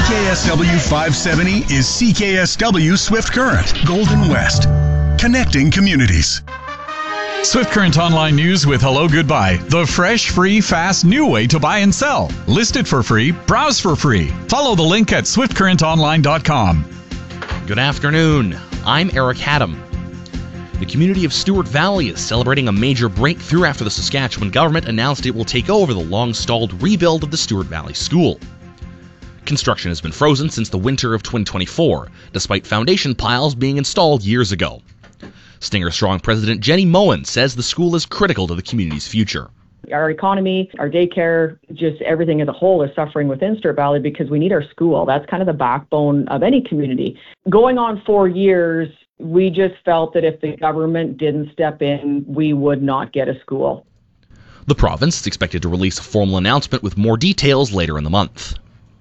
CKSW 570 is CKSW Swift Current, Golden West. Connecting communities. Swift Current Online News with Hello Goodbye. The fresh, free, fast, new way to buy and sell. List it for free. Browse for free. Follow the link at swiftcurrentonline.com. Good afternoon. I'm Eric Haddam. The community of Stewart Valley is celebrating a major breakthrough after the Saskatchewan government announced it will take over the long-stalled rebuild of the Stewart Valley School. Construction has been frozen since the winter of 2024, despite foundation piles being installed years ago. Stinger Strong President Jenny Moen says the school is critical to the community's future. Our economy, our daycare, just everything as a whole is suffering within Stewart Valley because we need our school. That's kind of the backbone of any community. Going on 4 years, we just felt that if the government didn't step in, we would not get a school. The province is expected to release a formal announcement with more details later in the month.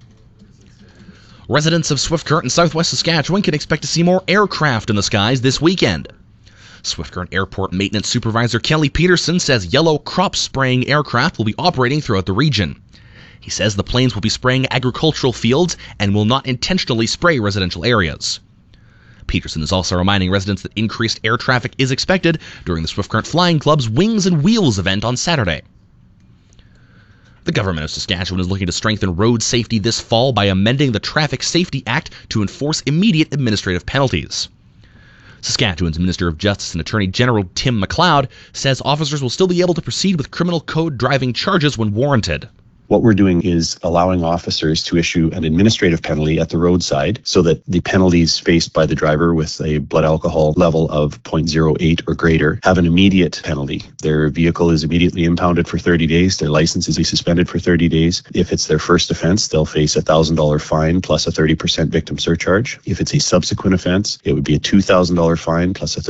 Residents of Swift Current in southwest Saskatchewan can expect to see more aircraft in the skies this weekend. Swift Current Airport Maintenance Supervisor Kelly Peterson says yellow crop spraying aircraft will be operating throughout the region. He says the planes will be spraying agricultural fields and will not intentionally spray residential areas. Peterson is also reminding residents that increased air traffic is expected during the Swift Current Flying Club's Wings and Wheels event on Saturday. The government of Saskatchewan is looking to strengthen road safety this fall by amending the Traffic Safety Act to enforce immediate administrative penalties. Saskatchewan's Minister of Justice and Attorney General Tim McLeod says officers will still be able to proceed with criminal code driving charges when warranted. What we're doing is allowing officers to issue an administrative penalty at the roadside so that the penalties faced by the driver with a blood alcohol level of 0.08 or greater have an immediate penalty. Their vehicle is immediately impounded for 30 days. Their license is suspended for 30 days. If it's their first offense, they'll face a $1,000 fine plus a 30% victim surcharge. If it's a subsequent offense, it would be a $2,000 fine plus a